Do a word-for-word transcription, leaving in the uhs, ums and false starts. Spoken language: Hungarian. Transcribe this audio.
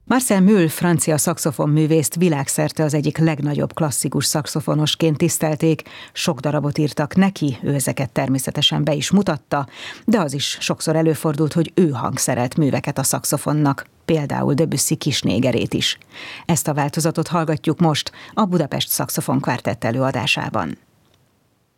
Marcel Meules francia szaxofonművészt világszerte az egyik legnagyobb klasszikus szaxofonosként tisztelték, sok darabot írtak neki, ő ezeket természetesen be is mutatta, de az is sokszor előfordult, hogy ő hangszerelt műveket a szaxofonnak, például Debussy Kisnégerét is. Ezt a változatot hallgatjuk most a Budapest Szaxofon Kvártett előadásában.